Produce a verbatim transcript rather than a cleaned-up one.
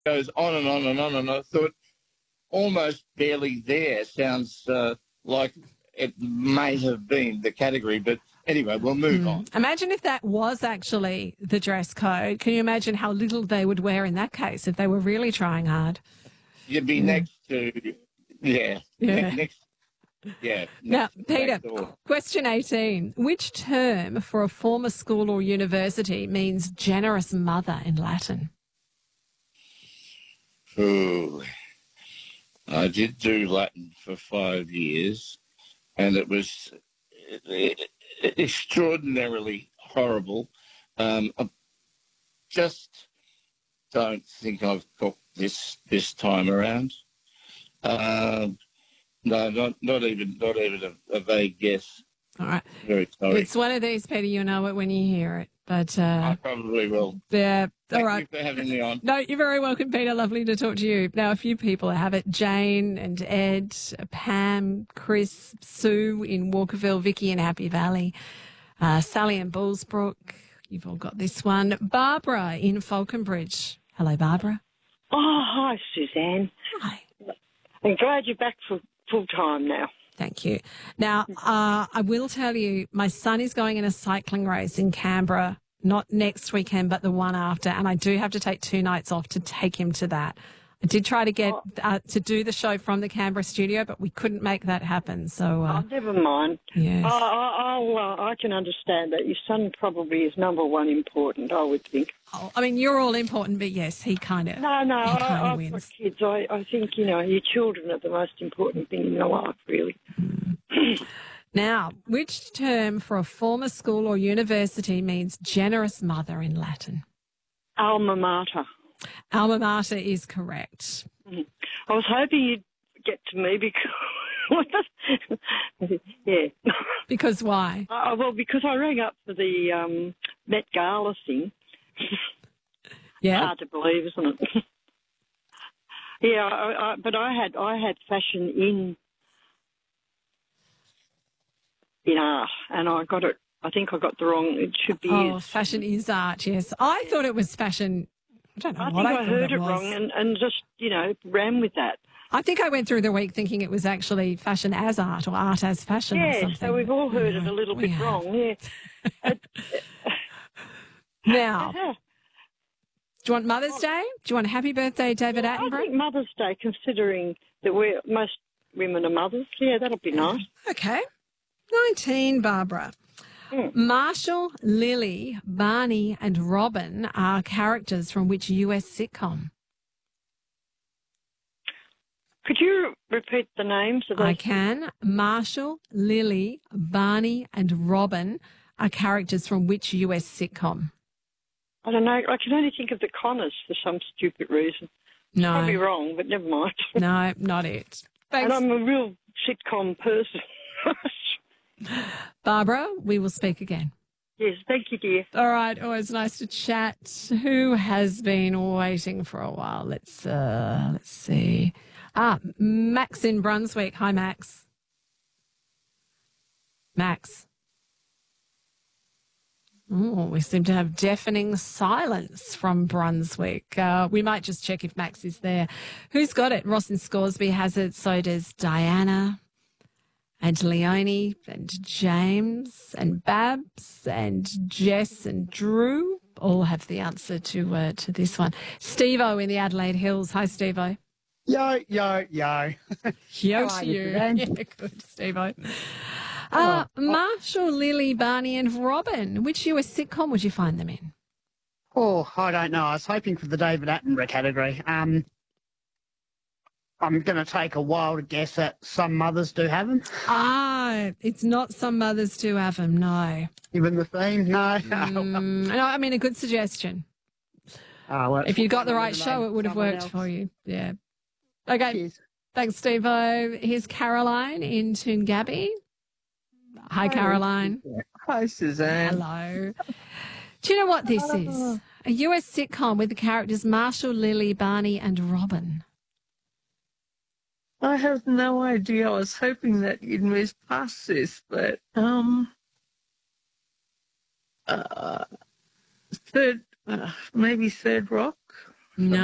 goes on and on and on, and I thought almost barely there sounds uh, like it may have been the category, but anyway, we'll move Mm. on. Imagine if that was actually the dress code. Can you imagine how little they would wear in that case if they were really trying hard? You'd be Mm. next to, yeah, Yeah. ne- next, yeah. Now, Next Peter, back door. question eighteen. Which term for a former school or university means generous mother in Latin? Ooh. I did do Latin for five years, and it was extraordinarily horrible. Um, I just don't think I've got this this time around. Uh, no, not not even not even a, a vague guess. All right. Very sorry. It's one of these, Peter, you'll know it when you hear it. But, uh, I probably will. yeah, Thank all right. you for having me on. No, you're very welcome, Peter. Lovely to talk to you. Now, a few people have it. Jane and Ed, Pam, Chris, Sue in Walkerville, Vicky in Happy Valley, uh, Sally in Bullsbrook. You've all got this one. Barbara in Falconbridge. Hello, Barbara. Oh, hi, Suzanne. Hi. I'm glad you're back for full time now. Thank you. Now, uh, I will tell you, my son is going in a cycling race in Canberra, not next weekend, but the one after, and I do have to take two nights off to take him to that. I did try to get uh, to do the show from the Canberra studio, but we couldn't make that happen. So, uh, Oh, never mind. yes. I, I, I'll, uh, I can understand that. Your son probably is number one important, I would think. Oh, I mean, you're all important, but yes, he kind of No, no, he I, kind of I've wins. got kids. I, I think, you know, your children are the most important thing in your life, really. Now, which term for a former school or university means generous mother in Latin? Alma mater. Alma mater is correct. Mhm. I was hoping you'd get to me because, yeah. Because why? Uh, well, because I rang up for the um, Met Gala thing. Yeah. Hard to believe, isn't it? yeah, I, I, but I had I had fashion in in art, and I got it. I think I got the wrong. It should be. Oh, is. fashion is art, yes. I thought it was fashion. I don't know I what think I, I thought heard it it was. wrong and, and just you know ran with that. I think I went through the week thinking it was actually fashion as art or art as fashion or Yeah, something. so we've all heard You it know, a little we bit have. wrong. Yeah. Now, do Uh-huh. you want Mother's Day? Do you want happy birthday, David I Attenborough? think Mother's Day, considering that we're most women are mothers. Yeah, that'll be nice. Okay. nineteen, Barbara. Mm. Marshall, Lily, Barney and Robin are characters from which U S sitcom? Could you repeat the names of those? I can. Marshall, Lily, Barney and Robin are characters from which U S sitcom? I don't know. I can only think of the Connors for some stupid reason. No. Probably wrong, but never mind. No, not it. And Thanks, I'm a real sitcom person. Barbara. We will speak again. Yes, thank you, dear. All right. Always nice to chat. Who has been waiting for a while? Let's uh, let's see. Ah, Max in Brunswick. Hi, Max. Max. Oh, we seem to have deafening silence from Brunswick. Uh, we might just check if Max is there. Who's got it? Ross in Scoresby has it. So does Diana and Leonie and James and Babs and Jess and Drew all have the answer to uh, to this one. Steve-O in the Adelaide Hills. Hi, Steve-O. Yo, yo, yo. Yo How are to you you. today? Yeah, good, Steve-O. Uh, Marshall, Lily, Barney and Robin. Which U S sitcom would you find them in? Oh, I don't know. I was hoping for the David Attenborough category. Um, I'm going to take a wild guess that some mothers do have them. Ah, it's not Some Mothers Do Have 'Em, no. Given the theme, no. Mm, no, I mean, a good suggestion. Oh, well, If you got the right eliminate show, it would have someone worked else. for you. Yeah. Okay. Cheers. Thanks, Steve-O. Here's Caroline in Toongabbie. Hi, Caroline. Hi, Suzanne. Hello. Do you know what this is? A U S sitcom with the characters Marshall, Lily, Barney and Robin. I have no idea. I was hoping that you'd move past this, but um, uh, third, uh, maybe Third Rock. No.